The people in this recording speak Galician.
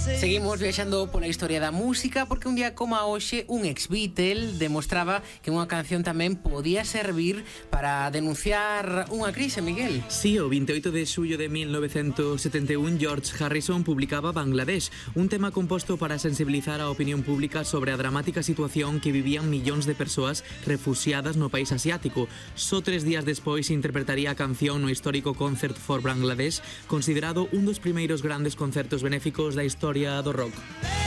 Seguimos viaxando pola historia da música porque un día como a hoxe un ex-Beatle demostraba que unha canción tamén podía servir para denunciar unha crise, Miguel. Sí, o 28 de xullo de 1971 George Harrison publicaba Bangladesh, un tema composto para sensibilizar a opinión pública sobre a dramática situación que vivían millóns de persoas refuxiadas no país asiático. Só 3 días despois interpretaría a canción no histórico Concert for Bangladesh, considerado un dos primeiros grandes concertos benéficos da historia do rock.